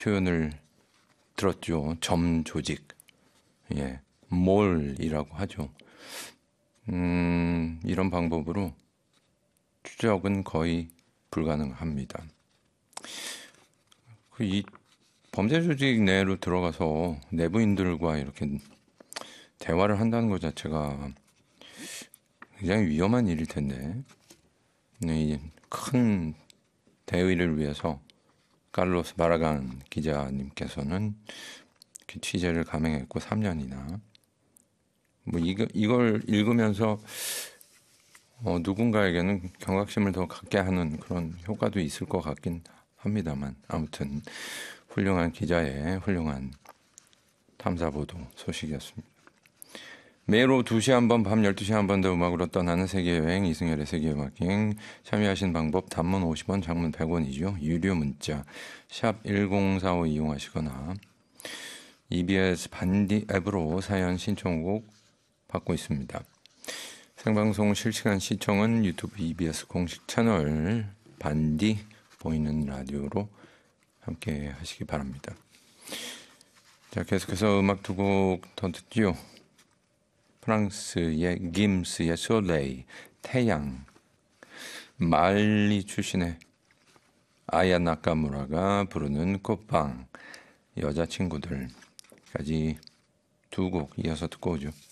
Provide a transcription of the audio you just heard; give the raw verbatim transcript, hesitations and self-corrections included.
표현을 들었죠. 점 조직, 예, 몰이라고 하죠. 음, 이런 방법으로 추적은 거의 불가능합니다. 그 이 범죄 조직 내로 들어가서 내부인들과 이렇게 대화를 한다는 것 자체가 굉장히 위험한 일일 텐데, 이 큰 대의를 위해서 칼로스 바라간 기자님께서는 취재를 감행했고 삼 년이나 뭐 이거, 이걸 읽으면서 어, 누군가에게는 경각심을 더 갖게 하는 그런 효과도 있을 것 같긴 합니다만, 아무튼 훌륭한 기자의 훌륭한 탐사보도 소식이었습니다. 매일 오후 두 시 한 번, 밤 열두 시 한 번 더 음악으로 떠나는 세계여행, 이승열의 세계음악여행. 참여하신 방법 단문 오십 원, 장문 백 원이죠. 유료 문자 샵 일공사오 이용하시거나 이비에스 반디 앱으로 사연 신청곡 받고 있습니다. 생방송 실시간 시청은 유튜브 이비에스 공식 채널 반디 보이는 라디오로 함께 하시기 바랍니다. 자, 계속해서 음악 두 곡 더 듣죠. 프랑스의 김스의 솔레이, 태양, 말리 출신의 아야 나카무라가 부르는 꽃방, 여자친구들까지 두 곡 이어서 듣고 오죠.